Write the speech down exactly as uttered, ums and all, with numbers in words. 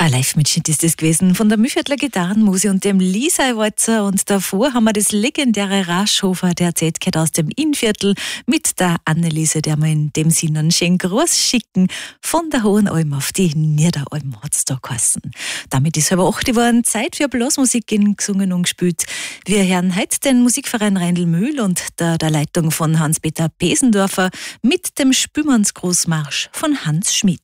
Ein Live-Mitschnitt ist das gewesen von der Mühlviertler Gitarrenmuse und dem Lisa-Walzer. Und davor haben wir das legendäre Raschhofer der Z K aus dem Innviertel mit der Anneliese, der wir in dem Sinne einen schönen Gruß schicken von der Hohen Alm auf die Niederalm hat's da geheißen. Damit ist aber acht geworden, Zeit für Blasmusik in gesungen und gespielt. Wir hören heute den Musikverein Reindl-Mühl und der, der Leitung von Hans-Peter Pesendorfer mit dem Spümannsgroßmarsch von Hans Schmid.